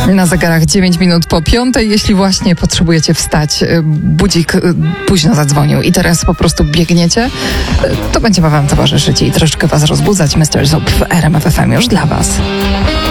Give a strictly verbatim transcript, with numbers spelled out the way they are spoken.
Na zegarach dziewięć minut po piątej. Jeśli właśnie potrzebujecie wstać, budzik późno zadzwonił i teraz po prostu biegniecie, to będziemy wam towarzyszyć i troszeczkę was rozbudzać. mister Zup w R M F F M już dla was.